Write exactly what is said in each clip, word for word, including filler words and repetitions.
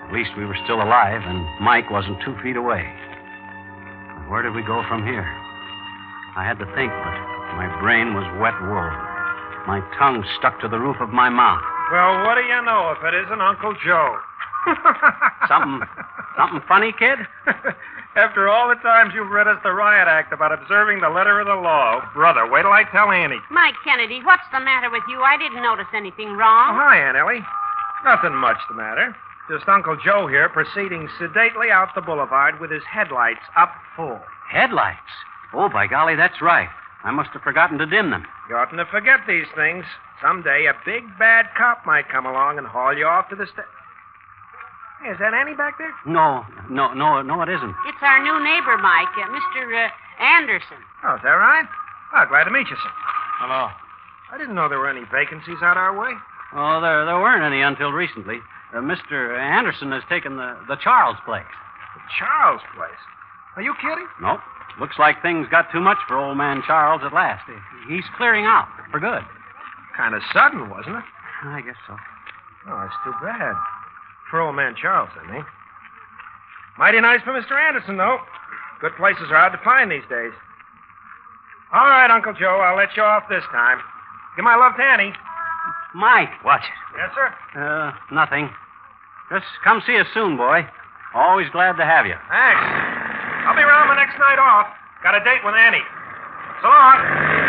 At least we were still alive, and Mike wasn't two feet away. But where did we go from here? I had to think, but my brain was wet wool. My tongue stuck to the roof of my mouth. Well, what do you know if it isn't Uncle Joe? Something, something funny, kid? After all the times you've read us the riot act about observing the letter of the law, brother, wait till I tell Annie. Mike Kennedy, what's the matter with you? I didn't notice anything Oh, wrong. hi, Aunt Ellie. Nothing much the matter. Just Uncle Joe here proceeding sedately out the boulevard with his headlights up full. Headlights? Oh, by golly, that's right. I must have forgotten to dim them. You oughtn't to forget these things. Someday a big, bad cop might come along and haul you off to the sta- Hey, is that Annie back there? No, no, no, no, it isn't. It's our new neighbor, Mike, uh, Mister Uh, Anderson. Oh, is that right? Oh, glad to meet you, sir. Hello. I didn't know there were any vacancies out our way. Oh, there there weren't any until recently. Uh, Mister Anderson has taken the, the Charles place. The Charles place. Are you kidding? Nope. Looks like things got too much for old man Charles at last. He's clearing out for good. Kind of sudden, wasn't it? I guess so. Oh, it's too bad. For old man Charles, I mean. Mighty nice for Mister Anderson, though. Good places are hard to find these days. All right, Uncle Joe, I'll let you off this time. Give my love to Annie. Mike. Watch it. Yes, sir? Uh, nothing. Just come see us soon, boy. Always glad to have you. Thanks. I'll be around my next night off. Got a date with Annie. So long.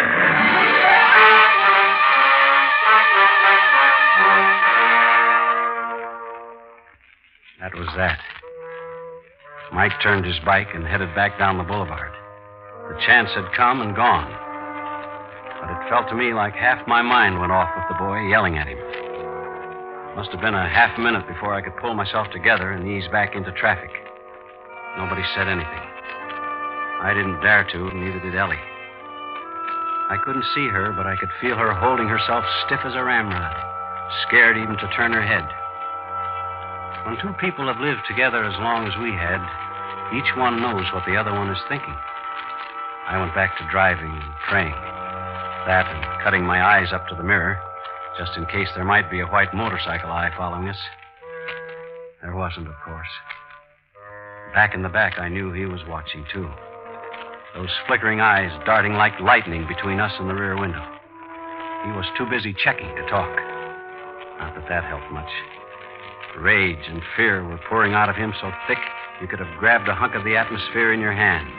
That was that. Mike turned his bike and headed back down the boulevard. The chance had come and gone. But it felt to me like half my mind went off with the boy yelling at him. It must have been a half minute before I could pull myself together and ease back into traffic. Nobody said anything. I didn't dare to, and neither did Ellie. I couldn't see her, but I could feel her holding herself stiff as a ramrod, scared even to turn her head. When two people have lived together as long as we had, each one knows what the other one is thinking. I went back to driving and praying. That and cutting my eyes up to the mirror, just in case there might be a white motorcycle eye following us. There wasn't, of course. Back in the back, I knew he was watching, too. Those flickering eyes darting like lightning between us and the rear window. He was too busy checking to talk. Not that that helped much. Rage and fear were pouring out of him so thick you could have grabbed a hunk of the atmosphere in your hand.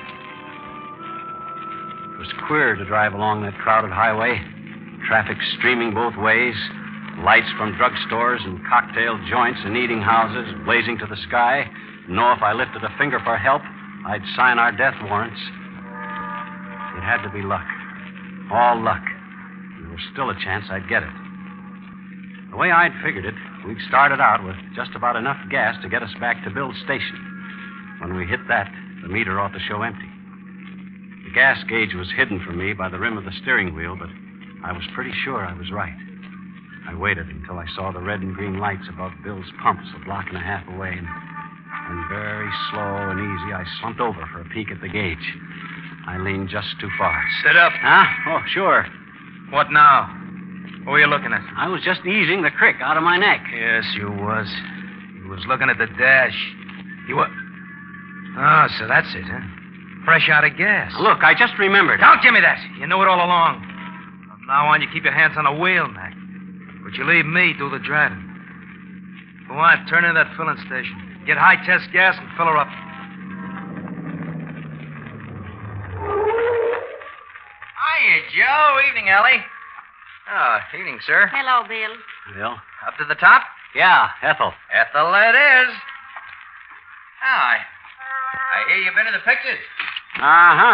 It was queer to drive along that crowded highway, traffic streaming both ways, lights from drugstores and cocktail joints and eating houses blazing to the sky. Know if I lifted a finger for help, I'd sign our death warrants. It had to be luck. All luck. There was still a chance I'd get it. The way I'd figured it, we'd started out with just about enough gas to get us back to Bill's station. When we hit that, the meter ought to show empty. The gas gauge was hidden from me by the rim of the steering wheel, but I was pretty sure I was right. I waited until I saw the red and green lights above Bill's pumps a block and a half away, and, and very slow and easy, I slumped over for a peek at the gauge. I leaned just too far. Sit up. Huh? Oh, sure. What now? What were you looking at? I was just easing the crick out of my neck. Yes, you was. You was looking at the dash. You were... Oh, so that's it, huh? Fresh out of gas. Look, I just remembered. Don't give me that. You knew it all along. From now on, you keep your hands on the wheel, Mac. But you leave me do the driving. Go on, turn in that filling station. Get high-test gas and fill her up. Hiya, Joe. Evening, Ellie. Oh, evening, sir. Hello, Bill. Bill? Up to the top? Yeah, Ethel. Ethel it is. Oh, I, I hear you've been to the pictures. Uh-huh.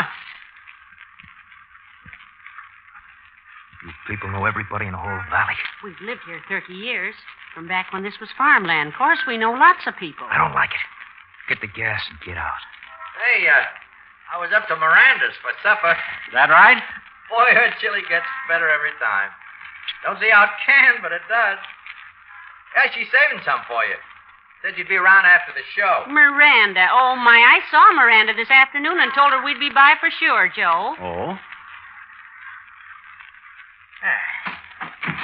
You people know everybody in the whole valley. We've lived here thirty years, from back when this was farmland. Of course, we know lots of people. I don't like it. Get the gas and get out. Hey, uh, I was up to Miranda's for supper. Is that right? Boy, her chili gets better every time. Don't see how it can, but it does. Yeah, she's saving some for you. Said you'd be around after the show. Miranda. Oh, my, I saw Miranda this afternoon and told her we'd be by for sure, Joe. Oh? Ah,